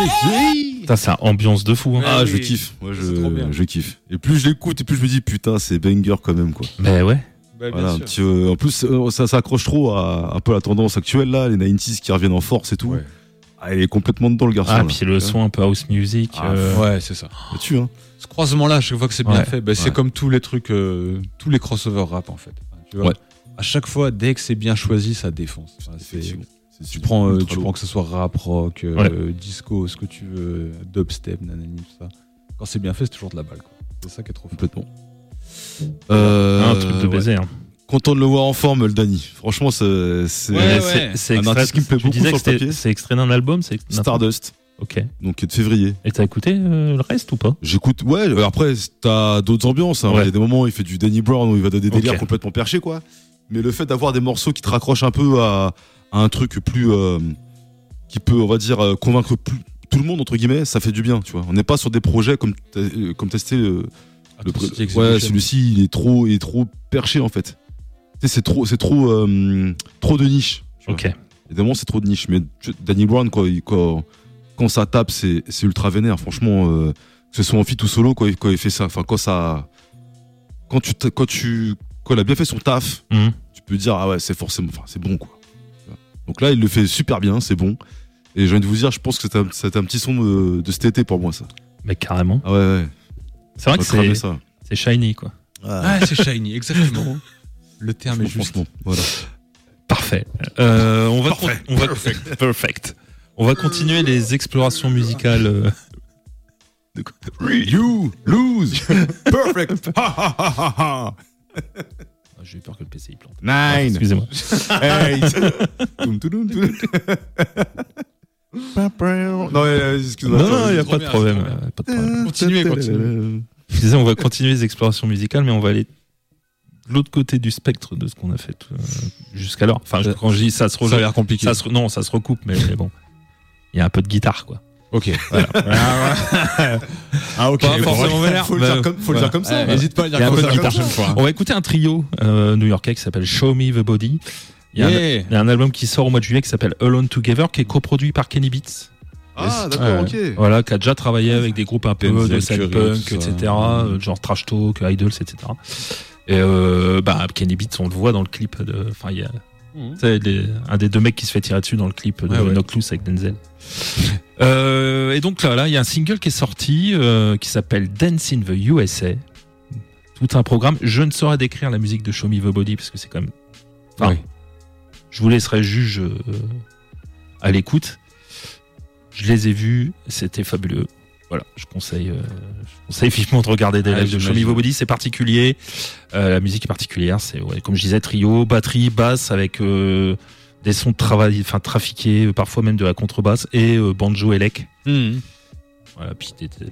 Putain, c'est un ambiance de fou. Hein. Ah, je kiffe. Moi, je kiffe. Et plus je l'écoute, et plus je me dis, putain, c'est banger quand même, quoi. Mais ouais. Voilà, en plus, ça s'accroche trop à un peu la tendance actuelle, là, les 90s qui reviennent en force et tout. Ouais. Ah, il est complètement dedans, le garçon. Ah, puis le son un peu house music. Ouais, c'est ça. Là-dessus, hein. Ce croisement-là, chaque fois que c'est bien Ouais. fait, c'est comme tous les trucs, tous les crossover rap, en fait. Tu vois, à chaque fois, dès que c'est bien choisi, ça défonce. Enfin, tu prends que ce soit rap, rock, disco, ce que tu veux, dubstep, nanani, tout ça. Quand c'est bien fait, c'est toujours de la balle, quoi. C'est ça qui est trop fou. Complètement. Un truc de baiser. Hein. Content de le voir en forme, le Danny. Franchement, c'est un artiste qui me plaît beaucoup sur le papier. C'est extrait d'un album, Stardust. Ok. Donc, qui est de février. Et t'as écouté le reste ou pas? J'écoute, ouais. Après, t'as d'autres ambiances. Hein. Ouais. Il y a des moments où il fait du Danny Brown, où il va donner des délires complètement perchés, quoi. Mais le fait d'avoir des morceaux qui te raccrochent un peu à un truc plus. Qui peut, on va dire, convaincre tout le monde, entre guillemets, ça fait du bien, tu vois. On n'est pas sur des projets comme testé celui-ci, il est trop perché, en fait. Tu sais, c'est trop de niche. Ok. Évidemment, c'est trop de niche. Mais Danny Brown, quand ça tape, c'est ultra vénère. Franchement, que ce soit en feat ou solo, quand il fait ça. Enfin, quand il a bien fait son taf, tu peux dire, ah ouais, c'est forcément, enfin, c'est bon, quoi. Donc là, il le fait super bien, c'est bon. Et je viens de vous dire, je pense que c'est un petit son de cet été pour moi, ça. Mais carrément. Ah ouais. C'est vrai que c'est shiny, quoi. Ah, c'est shiny, exactement. Le terme est juste. Voilà. Parfait. Perfect. On va continuer les explorations musicales. You lose. Perfect. J'ai eu peur que le PC il plante. 9. Excusez-moi. 8. Non, excuse-moi. Non, il n'y a pas de problème. Continuez. Je disais, on va continuer les explorations musicales, mais on va aller de l'autre côté du spectre de ce qu'on a fait jusqu'alors. Enfin, quand je dis ça se Ça a l'air compliqué. Non, ça se recoupe, mais bon. Il y a un peu de guitare, quoi. Ok. Voilà. Ok. Pas forcément vénère. Faut le dire comme ça. N'hésite pas à dire Il y a un comme peu ça de la guitare. prochaine fois. On va écouter un trio new-yorkais qui s'appelle Show Me the Body. Il y a un album qui sort au mois de juillet qui s'appelle Alone Together, qui est coproduit par Kenny Beats. Ah, d'accord, ok. Voilà, qui a déjà travaillé avec des groupes un peu Denzel de sad Curry, punk, etc. Genre Trash Talk, Idols, etc. Et Kenny Beats, on le voit dans le clip de. Enfin, il y a. Un des deux mecs qui se fait tirer dessus dans le clip de Knock Loose avec Denzel. Et donc là, il y a un single qui est sorti qui s'appelle Dance in the USA. Tout un programme. Je ne saurais décrire la musique de Show Me the Body parce que c'est quand même. Enfin, je vous laisserai juge à l'écoute. Je les ai vus, c'était fabuleux. Voilà, je conseille vivement de regarder des lives de Show Me the Body. C'est particulier. La musique est particulière. C'est comme je disais, trio, batterie, basse avec des sons trafiqués, parfois même de la contrebasse et banjo élec. Voilà, puis